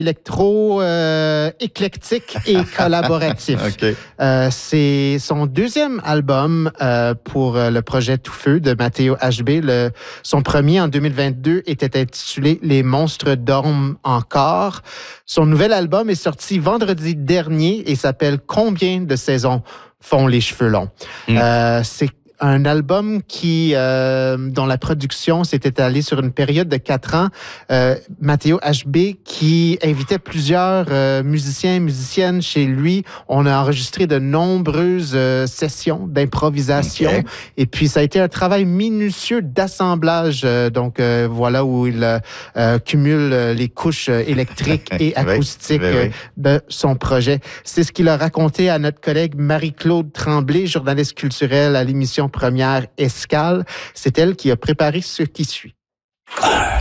électro éclectique et collaboratif. Okay. C'est son deuxième album pour le projet Tout Feu de Matteo HB. Son premier en 2022 était intitulé Les monstres dorment encore. Son nouvel album est sorti vendredi dernier et s'appelle Combien de saisons font les cheveux longs. C'est un album dont la production s'est étalée sur une période de 4 ans. Matteo HB qui invitait plusieurs musiciens et musiciennes chez lui. On a enregistré de nombreuses sessions d'improvisation. Okay. Et puis, ça a été un travail minutieux d'assemblage. Voilà où il cumule les couches électriques et acoustiques de son projet. C'est ce qu'il a raconté à notre collègue Marie-Claude Tremblay, journaliste culturelle à l'émission Première Escale. C'est elle qui a préparé ce qui suit.